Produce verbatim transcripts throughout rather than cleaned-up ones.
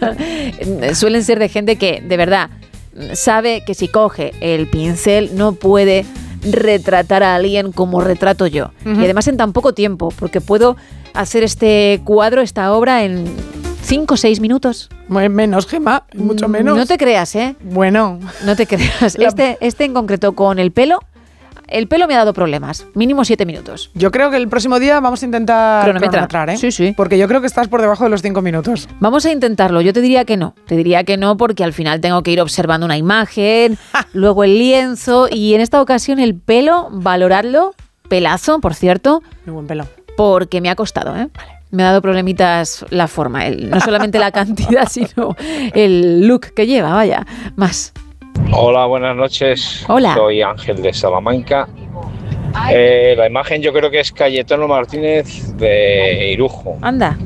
suelen ser de gente que, de verdad, sabe que si coge el pincel no puede retratar a alguien como retrato yo. Uh-huh. Y además en tan poco tiempo, porque puedo hacer este cuadro, esta obra en cinco o seis minutos. Menos, Gemma, mucho menos. No te creas, ¿eh? Bueno. No te creas. La... Este, este en concreto con el pelo, el pelo me ha dado problemas. Mínimo siete minutos. Yo creo que el próximo día vamos a intentar cronometrar, ¿eh? Sí, sí. Porque yo creo que estás por debajo de los cinco minutos. Vamos a intentarlo. Yo te diría que no. Te diría que no porque al final tengo que ir observando una imagen, luego el lienzo y en esta ocasión el pelo, valorarlo. Pelazo, por cierto. Muy buen pelo. Porque me ha costado, ¿eh? Vale. Me ha dado problemitas la forma. El, no solamente la cantidad, sino el look que lleva, vaya. Más. Hola, buenas noches. Hola. Soy Ángel de Salamanca. Eh, la imagen yo creo que es Cayetano Martínez de Irujo. Anda.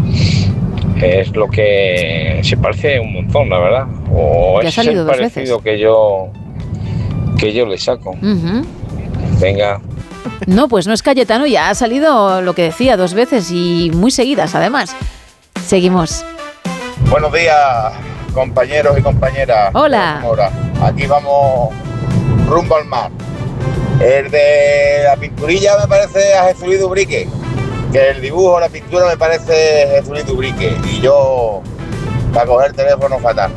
Es lo que se parece un montón, la verdad. O es el parecido que yo que yo le saco. Uh-huh. Venga. No, pues no es Cayetano, ya ha salido lo que decía dos veces y muy seguidas, además. Seguimos. Buenos días, compañeros y compañeras. Hola. Aquí vamos rumbo al mar. El de la pinturilla me parece a Jesús Luis Ubrique, que el dibujo, la pintura me parece Jesús Luis Ubrique, y yo para coger el teléfono fatal.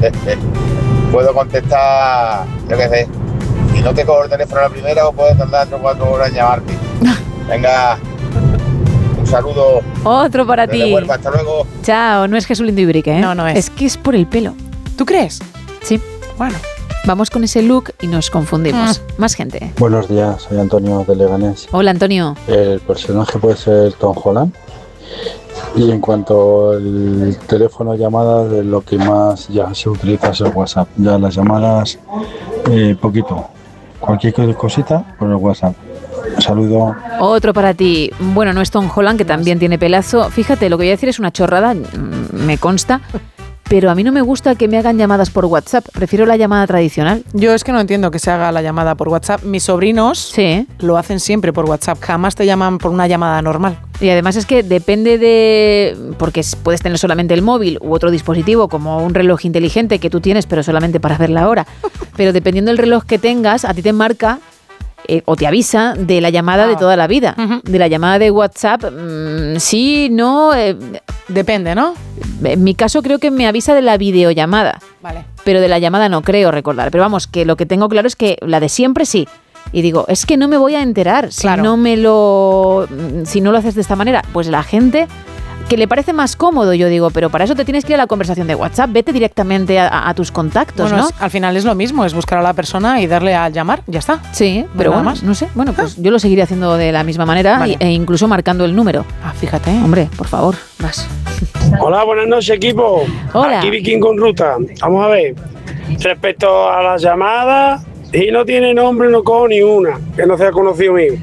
Puedo contestar, yo qué sé, si no te cojo el teléfono a la primera o puedes tardar tres o cuatro horas en llamarte. Venga, un saludo. Otro para ti. Huelva, hasta luego. Chao, no es Jesús Lindo Ubrique, ¿eh? No, no es. Es que es por el pelo. ¿Tú crees? Sí. Bueno. Vamos con ese look y nos confundimos. Mm. Más gente. Buenos días, soy Antonio de Leganés. Hola, Antonio. El personaje puede ser Tom Holland. Y en cuanto al teléfono llamada, de lo que más ya se utiliza es el WhatsApp. Ya las llamadas, eh, poquito. Cualquier cosita por el WhatsApp. Un saludo. Otro para ti. Bueno, no es Tom Holland, que también tiene pelazo. Fíjate, lo que voy a decir es una chorrada, me consta. Pero a mí no me gusta que me hagan llamadas por WhatsApp. Prefiero la llamada tradicional. Yo es que no entiendo que se haga la llamada por WhatsApp. Mis sobrinos sí. lo hacen siempre por WhatsApp. Jamás te llaman por una llamada normal. Y además es que depende de... Porque puedes tener solamente el móvil u otro dispositivo, como un reloj inteligente que tú tienes, pero solamente para ver la hora. Pero dependiendo del reloj que tengas, a ti te marca... Eh, o te avisa de la llamada oh. de toda la vida. Uh-huh. De la llamada de WhatsApp, mmm, sí, no... Eh, Depende, ¿no? En mi caso creo que me avisa de la videollamada. Vale. Pero de la llamada no creo recordar. Pero vamos, que lo que tengo claro es que la de siempre sí. Y digo, es que no me voy a enterar si claro. no me lo... Si no lo haces de esta manera. Pues la gente... que le parece más cómodo, yo digo, pero para eso te tienes que ir a la conversación de WhatsApp, vete directamente a, a tus contactos, bueno, ¿no? Es, al final es lo mismo, es buscar a la persona y darle al llamar, ya está. Sí, pero bueno, más. no sé, bueno, pues yo lo seguiré haciendo de la misma manera vale. e incluso marcando el número. Ah, fíjate. Hombre, por favor, vas. Hola, buenas noches, equipo. Hola. Aquí Viking con Ruta. Vamos a ver, respecto a las llamadas, y no tiene nombre, no cojo ni una, que no sea conocido mío.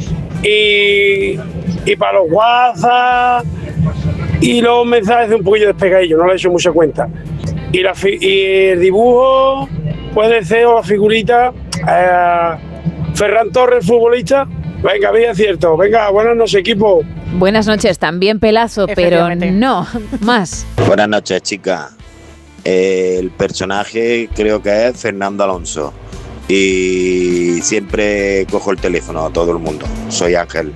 Y, y para los WhatsApp... Y los mensajes un poquillo despegadillos, no le he hecho mucha cuenta. Y, la fi- y el dibujo puede ser, o la figurita, eh, Ferran Torres, futbolista. Venga, bien cierto. Venga, buenas noches, equipo. Buenas noches, también pelazo, pero no, más. Buenas noches, chicas. Eh, el personaje creo que es Fernando Alonso. Y siempre cojo el teléfono a todo el mundo. Soy Ángel.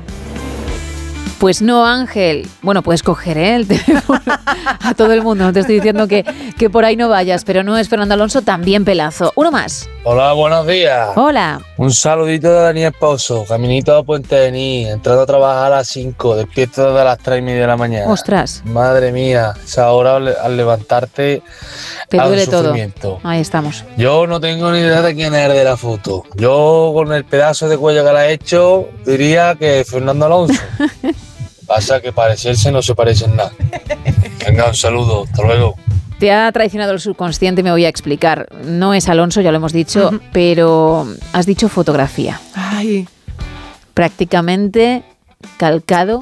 Pues no, Ángel. Bueno, puedes coger ¿eh? el teléfono a todo el mundo. No te estoy diciendo que, que por ahí no vayas, pero no es Fernando Alonso, también pelazo. Uno más. Hola, buenos días. Hola. Un saludito de Daniel Pozo, caminito a Puente de Ní, entrando a trabajar a las cinco, despierto desde las tres y media de la mañana. Ostras. Madre mía, esa hora al, al levantarte te duele todo. Ahí estamos. Yo no tengo ni idea de quién es de la foto. Yo con el pedazo de cuello que la he hecho, diría que Fernando Alonso. Pasa que parecerse no se parecen nada. Venga, un saludo, hasta luego. Te ha traicionado el subconsciente, me voy a explicar. No es Alonso, ya lo hemos dicho, uh-huh. pero has dicho fotografía. Ay. Prácticamente calcado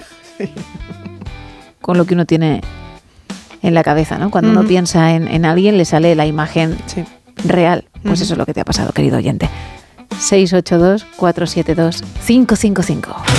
con lo que uno tiene en la cabeza, ¿no? Cuando uh-huh. uno piensa en, en alguien, le sale la imagen sí. real. Pues uh-huh. eso es lo que te ha pasado, querido oyente. seis ocho dos, cuatro siete dos, cinco cinco cinco.